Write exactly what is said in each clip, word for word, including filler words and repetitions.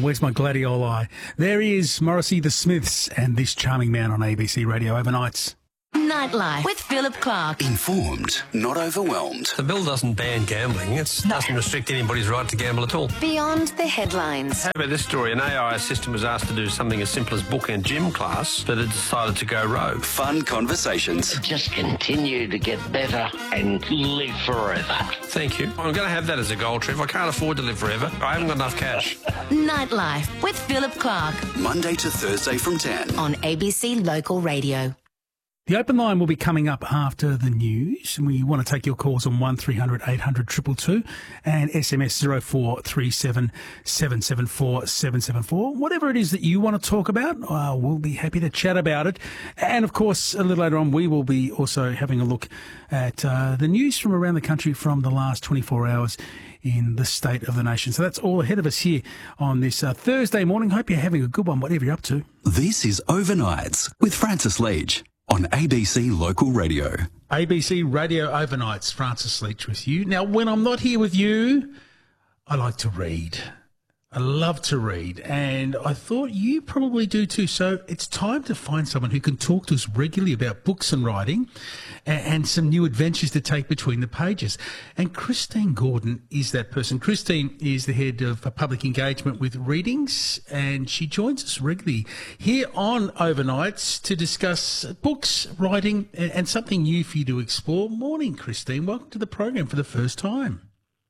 where's my gladioli? There he is, Morrissey, the Smiths, and this charming man on A B C Radio overnights. Nightlife with Philip Clark. Informed, not overwhelmed. The bill doesn't ban gambling. It doesn't restrict anybody's right to gamble at all. Beyond the headlines. How about this story? An A I assistant was asked to do something as simple as book a gym class, but it decided to go rogue. Fun conversations. Just continue to get better and live forever. Thank you. I'm going to have that as a goal, Trev. I can't afford to live forever. I haven't got enough cash. Nightlife with Philip Clark. Monday to Thursday from ten. On A B C Local Radio. The open line will be coming up after the news, and we want to take your calls on one three hundred eight hundred two two two and S M S zero four three seven seven seven four seven seven four. Whatever it is that you want to talk about, uh, we'll be happy to chat about it. And, of course, a little later on, we will be also having a look at uh, the news from around the country from the last twenty-four hours in the state of the nation. So that's all ahead of us here on this uh, Thursday morning. Hope you're having a good one, whatever you're up to. This is Overnights with Francis Leach on A B C Local Radio. A B C Radio Overnights, Francis Leach with you. Now, when I'm not here with you, I like to read. I love to read, and I thought you probably do too. So it's time to find someone who can talk to us regularly about books and writing and, and some new adventures to take between the pages. And Christine Gordon is that person. Christine is the head of public engagement with Readings, and she joins us regularly here on Overnights to discuss books, writing, and, and something new for you to explore. Morning, Christine. Welcome to the program for the first time.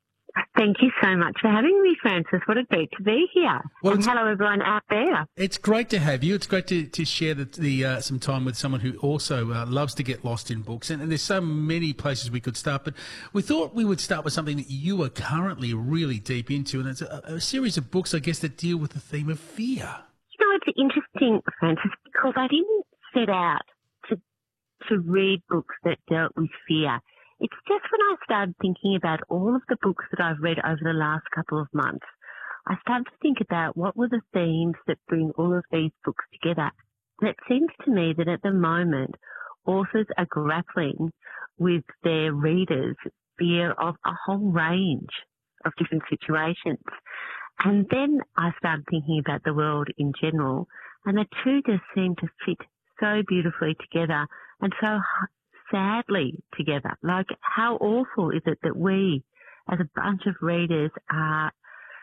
Thank you so much for having me, Francis. What a treat to be here. Well, and hello, everyone out there. It's great to have you. It's great to, to share the, the uh, some time with someone who also uh, loves to get lost in books. And, and there's so many places we could start, but we thought we would start with something that you are currently really deep into, and it's a, a series of books, I guess, that deal with the theme of fear. You know, it's interesting, Francis, because I didn't set out to to read books that dealt with fear. It's just when I started thinking about all of the books that I've read over the last couple of months, I started to think about what were the themes that bring all of these books together. And it seems to me that at the moment, authors are grappling with their readers' fear of a whole range of different situations. And then I started thinking about the world in general, and the two just seem to fit so beautifully together and so sadly together. Like, how awful is it that we, as a bunch of readers, are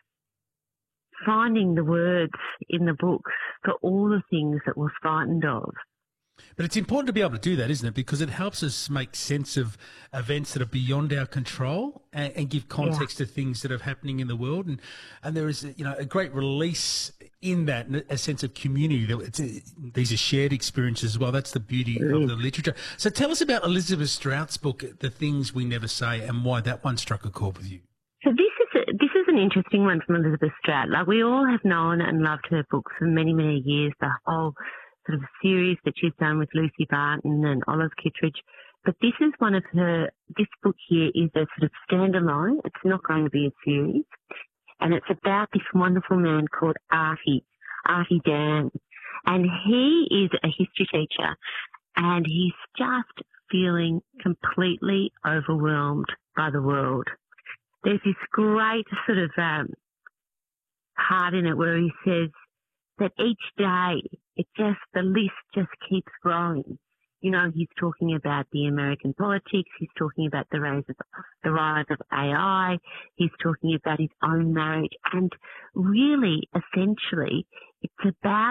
finding the words in the books for all the things that we're frightened of? But it's important to be able to do that, isn't it? Because it helps us make sense of events that are beyond our control and, and give context yeah. to things that are happening in the world. And, and there is, you know, a great release in that, a sense of community. It's a, these are shared experiences as well. That's the beauty mm. of the literature. So tell us about Elizabeth Strout's book, The Things We Never Say, and why that one struck a chord with you. So this is a, this is an interesting one from Elizabeth Strout. Like, we all have known and loved her books for many, many years. The whole sort of series that she's done with Lucy Barton and Olive Kittredge. But this is one of her, this book here is a sort of standalone. It's not going to be a series. And it's about this wonderful man called Artie, Artie Dam. And he is a history teacher, and he's just feeling completely overwhelmed by the world. There's this great sort of um, part in it where he says that each day, it just, the list just keeps growing. You know, he's talking about the American politics. He's talking about the rise of, the rise of A I. He's talking about his own marriage. And really, essentially, it's about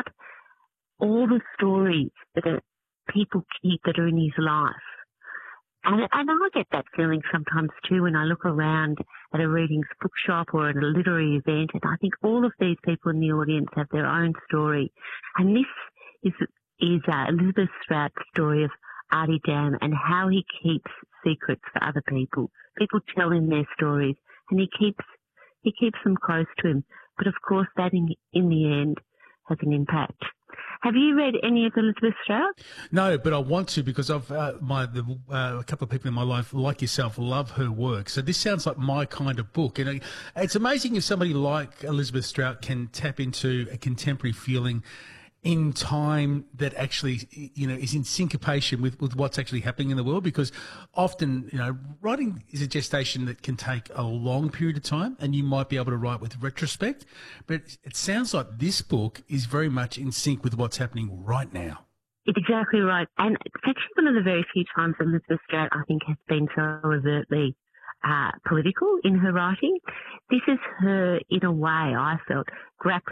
all the stories that are, people keep that are in his life. And, and I get that feeling sometimes too when I look around at a readings bookshop or at a literary event, and I think all of these people in the audience have their own story. And this is is uh, Elizabeth Strout's story of Artie Dam and how he keeps secrets for other people. People tell him their stories, and he keeps he keeps them close to him. But of course, that in, in the end has an impact. Have you read any of Elizabeth Strout? No, but I want to, because I've uh, my the, uh, a couple of people in my life, like yourself, love her work. So this sounds like my kind of book, and it's amazing if somebody like Elizabeth Strout can tap into a contemporary feeling in time that actually, you know, is in syncopation with, with what's actually happening in the world? Because often, you know, writing is a gestation that can take a long period of time, and you might be able to write with retrospect. But it sounds like this book is very much in sync with what's happening right now. It's exactly right. And it's actually one of the very few times that Elizabeth Strout, I think, has been so overtly uh, political in her writing. This is her, in a way, I felt, grappling